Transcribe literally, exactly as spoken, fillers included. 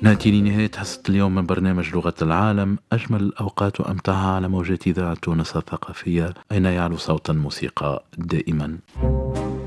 نأتي لنهاية حصة اليوم من برنامج لغة العالم. أجمل الأوقات وأمتعها على موجات إذاعة تونس الثقافية، أين يعلو صوت الموسيقى دائما.